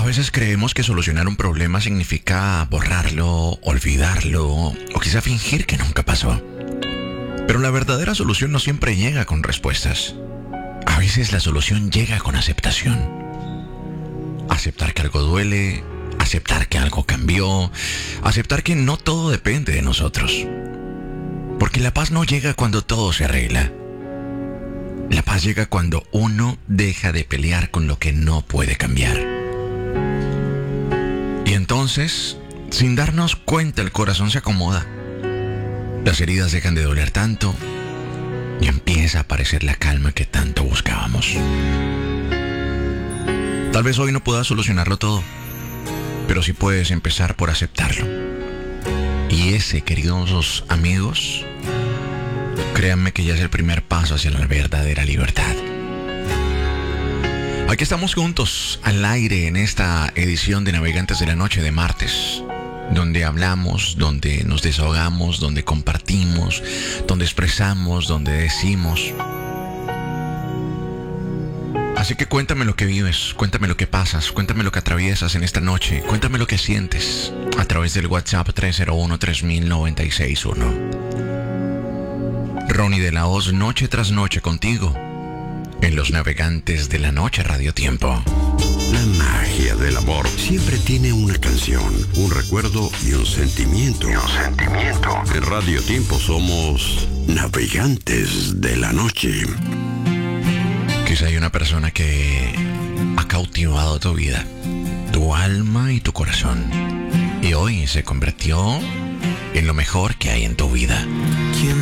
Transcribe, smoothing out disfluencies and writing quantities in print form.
veces creemos que solucionar un problema significa borrarlo, olvidarlo o quizá fingir que nunca pasó. Pero la verdadera solución no siempre llega con respuestas. A veces la solución llega con aceptación. Aceptar que algo duele, aceptar que algo cambió, aceptar que no todo depende de nosotros. Porque la paz no llega cuando todo se arregla. La paz llega cuando uno deja de pelear con lo que no puede cambiar. Y entonces, sin darnos cuenta, el corazón se acomoda. Las heridas dejan de doler tanto y empieza a aparecer la calma que tanto buscábamos. Tal vez hoy no puedas solucionarlo todo, pero sí puedes empezar por aceptarlo. Y ese, queridos amigos, créanme que ya es el primer paso hacia la verdadera libertad. Aquí estamos juntos al aire en esta edición de Navegantes de la Noche de martes, donde hablamos, donde nos desahogamos, donde compartimos, donde expresamos, donde decimos. Así que cuéntame lo que vives, cuéntame lo que pasas, cuéntame lo que atraviesas en esta noche, cuéntame lo que sientes a través del WhatsApp 301-300961. Ronnie de la Hoz, noche tras noche contigo en Los Navegantes de la Noche Radio Tiempo. La magia del amor siempre tiene una canción, un recuerdo y un sentimiento. En Radio Tiempo somos Navegantes de la Noche. Quizá hay una persona que ha cautivado tu vida, tu alma y tu corazón, y hoy se convirtió en lo mejor que hay en tu vida.